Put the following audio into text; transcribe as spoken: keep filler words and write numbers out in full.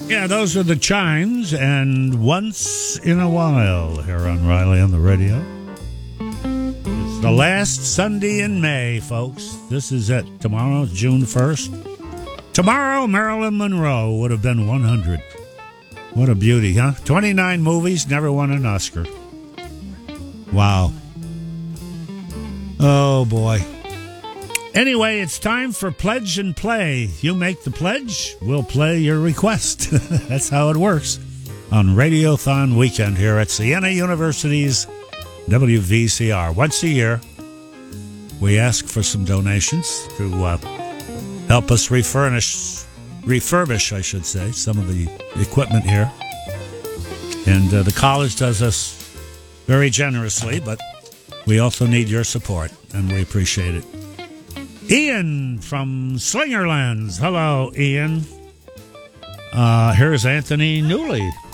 Yeah, those are the chimes, and once in a while here on Riley on the radio. It's the last Sunday in May, folks. This is it. Tomorrow, June first. Tomorrow, Marilyn Monroe would have been one hundred. What a beauty, huh? twenty-nine movies, never won an Oscar. Wow. Oh, boy. Anyway, it's time for Pledge and Play. You make the pledge, we'll play your request. That's how it works on Radiothon Weekend here at Siena University's W V C R. Once a year, we ask for some donations to uh, help us refurnish, refurbish, I should say, some of the equipment here. And uh, the college does us very generously, but we also need your support, and we appreciate it. Ian from Slingerlands. Hello, Ian. Uh, here's Anthony Newley.